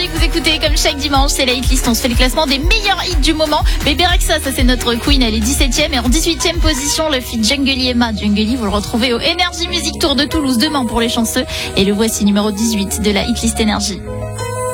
vous écoutez comme chaque dimanche, c'est la hitlist. On se fait le classement des meilleurs hits du moment. Bébé Rexha, ça c'est notre queen, elle est 17ème. Et en 18ème position, le feat Jungly Emma. Jungly, vous le retrouvez au Energy Music Tour de Toulouse demain pour les chanceux. Et le voici numéro 18 de la hitlist Énergie.